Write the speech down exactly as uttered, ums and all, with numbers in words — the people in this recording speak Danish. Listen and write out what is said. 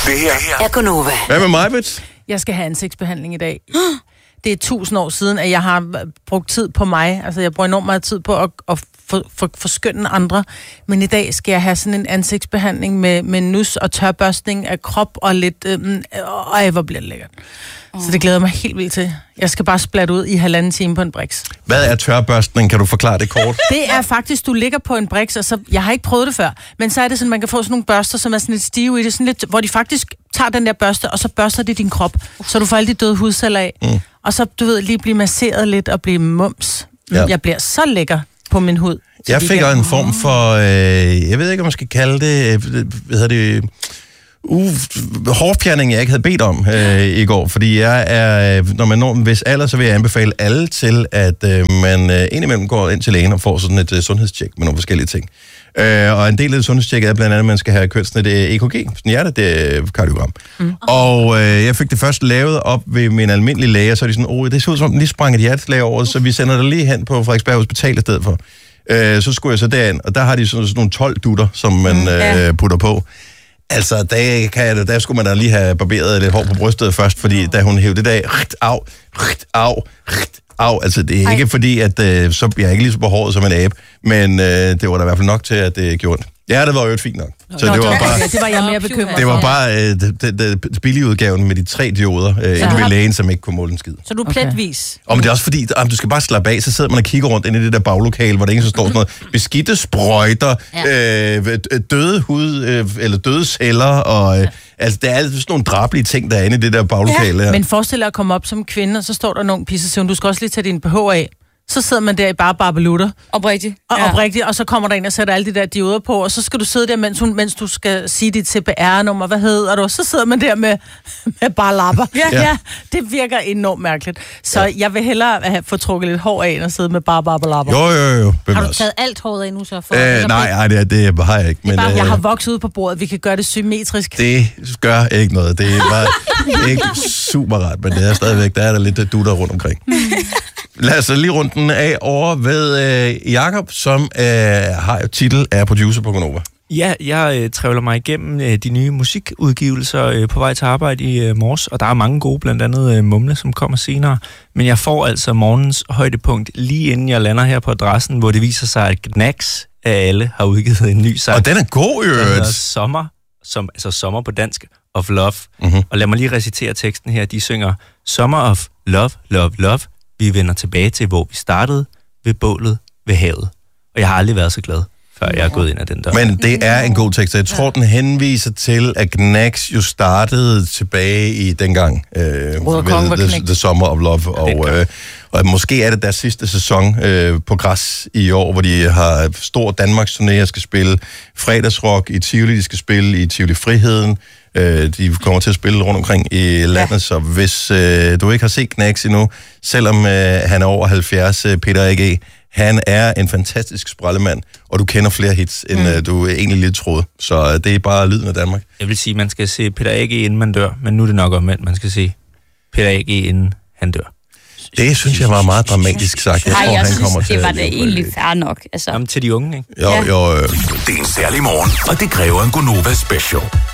Det her er Gunova. Hvad med mig, Britt? Jeg skal have ansigtsbehandling i dag. Det er tusind år siden, at jeg har brugt tid på mig. Altså, jeg bruger enormt meget tid på at, at for, for, forskønne andre. Men i dag skal jeg have sådan en ansigtsbehandling med, med nus og tørbørstning af krop og lidt... Øh, øh, hvor bliver det lækkert. Oh. Så det glæder mig helt vildt til. Jeg skal bare splatte ud i halvanden time på en briks. Hvad er tørbørstning? Kan du forklare det kort? Det er faktisk, du ligger på en briks, og så... Jeg har ikke prøvet det før, men så er det sådan, man kan få sådan nogle børster, som er sådan lidt stive i det, sådan lidt, hvor de faktisk tager den der børste, og så børster de din krop, så du får alle de døde hudceller af. Mm. Og så, du ved, lige blive masseret lidt og blive mums. Ja. Jeg bliver så lækker på min hud. Jeg fik der... en form for, øh, jeg ved ikke, om man skal kalde det, hvad hedder det, uh, hårfjerning, jeg ikke havde bedt om øh, i går. Fordi jeg er, når man når en vis alder, så vil jeg anbefale alle til, at øh, man øh, indimellem går ind til lægen og får sådan et øh, sundhedstjek med nogle forskellige ting. Øh, og en del af det sundhedstjek er blandt andet, at man skal have kørt sådan et E K G, sådan hjerte, det er kardiogram. Mm. Og øh, jeg fik det først lavet op ved min almindelige læge, og så er de sådan, åh, det ser ud som, den lige sprang et hjerteslag over, så vi sender dig lige hen på Frederiksberg Hospital i stedet for. Øh, så skulle jeg så derind, og der har de sådan, sådan nogle tolv dutter, som man mm, ja. øh, putter på. Altså, der, kan jeg, der skulle man da lige have barberet lidt hår på brystet først, fordi mm. da hun hævde det af, rigt, af, rigt, af, rigt, af. Altså, det er ikke Ej. fordi, at øh, så, jeg er ikke lige så behåret som en abe, men øh, det var da i hvert fald nok til, at det gjorde ondt. Ja, det var jo fint nok. Så Nå, det var bare... Ja, det var jeg mere bekymret. Det var bare øh, det, det, det billige udgaven med de tre dioder øh, inde ved lægen, som ikke kunne måle en skid. Så du er pletvis. Okay. Og men det er også fordi, at du skal bare slappe af, så sidder man og kigger rundt inde i det der baglokale, hvor der ingen så står sådan noget beskidte sprøjter, ja. øh, døde hud, øh, eller døde celler, og... Øh, altså, der er altid sådan nogle drabelige ting, der er inde i det der baglokale. Ja. Men forestil dig at komme op som kvinde, og så står der nogle pissesøvn. Du skal også lige tage din B H af. Så sidder man der i bare barbelutter. Oprigtigt. Og, ja. oprigtigt, og så kommer der en og sætter alle de der dioder på, og så skal du sidde der, mens, hun, mens du skal sige dit C P R-nummer, hvad hedder du? Så sidder man der med, med bare lapper. Ja, ja. ja, det virker enormt mærkeligt. Så ja. jeg vil hellere have, få trukket lidt hår af, end at sidde med bare barberlapper. Jo, jo, jo. Har du taget alt håret af nu så? For øh, nej, nej, det, det har jeg ikke. Men, bare, øh, jeg har vokset ud på bordet, vi kan gøre det symmetrisk. Det gør ikke noget. Det var ikke super rart, men det er stadigvæk, der er der lidt dutter rundt omkring. Lad os lige rundt den af over ved øh, Jakob, som øh, har jo titel af producer på Gunova. Ja, jeg øh, trævler mig igennem øh, de nye musikudgivelser øh, på vej til arbejde i øh, morges, og der er mange gode, blandt andet øh, Mumle, som kommer senere. Men jeg får altså morgens højdepunkt lige inden jeg lander her på adressen, hvor det viser sig, at Gnags af alle har udgivet en ny sang. Og den er god, jo. Den hedder Sommer, som, altså sommer på dansk, of love. Mm-hmm. Og lad mig lige recitere teksten her. De synger, Summer of love, love, love. Vi vender tilbage til, hvor vi startede, ved bålet, ved havet. Og jeg har aldrig været så glad, før jeg er gået ind ad den dør. Men det er en god tekst. Jeg tror, den henviser til, at Gnags jo startede tilbage i dengang. Øh, ved the, the Summer of Love. Og, øh, og måske er det deres sidste sæson øh, på græs i år, hvor de har stor Danmarks turné, og skal spille fredagsrock i Tivoli, de skal spille i Tivoli Friheden. De kommer til at spille rundt omkring i landet, ja. Så hvis øh, du ikke har set Gnags endnu, selvom øh, han er over halvfjerds, øh, Peter A G, han er en fantastisk sprallemand, og du kender flere hits, end mm. øh, du egentlig lidt troede. Så øh, det er bare lyden af Danmark. Jeg vil sige, man skal se Peter A G, inden man dør, men nu er det nok omvendt. Man skal se Peter A G, inden han dør. Det synes jeg var meget dramatisk sagt. Jeg tror, Ej, jeg han synes, kommer til det var at... da egentlig fair nok. Altså. Jamen til de unge, ikke? Jo, ja. jo. Øh. Det er en særlig morgen, og det kræver en Gunova special.